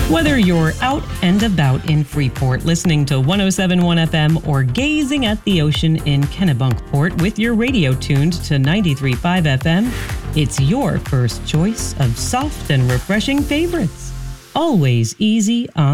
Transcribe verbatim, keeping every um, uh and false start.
Whether you're out and about in Freeport listening to one oh seven point one F M or gazing at the ocean in Kennebunkport with your radio tuned to ninety-three point five F M, it's your first choice of soft and refreshing favorites. Always easy on